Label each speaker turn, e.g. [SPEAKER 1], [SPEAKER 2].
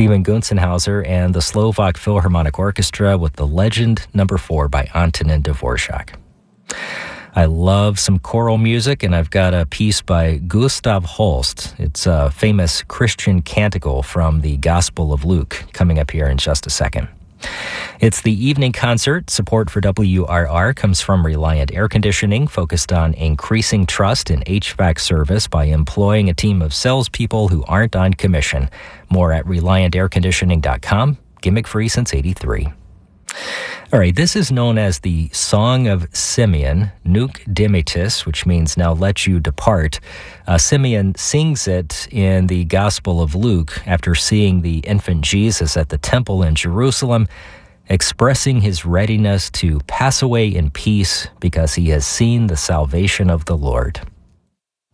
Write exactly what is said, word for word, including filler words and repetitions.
[SPEAKER 1] Stephen Gunzenhauser and the Slovak Philharmonic Orchestra with the Legend Number Four by Antonin Dvorak. I love some choral music, and I've got a piece by Gustav Holst. It's a famous Christian canticle from the Gospel of Luke, coming up here in just a second. It's the evening concert. Support for W R R comes from Reliant Air Conditioning, focused on increasing trust in H V A C service by employing a team of salespeople who aren't on commission. More at reliant air conditioning dot com. Gimmick free since eighty-three. All right, this is known as the Song of Simeon, Nunc Dimittis, which means now let you depart. Uh, Simeon sings it in the Gospel of Luke after seeing the infant Jesus at the temple in Jerusalem, expressing his readiness to pass away in peace because he has seen the salvation of the Lord.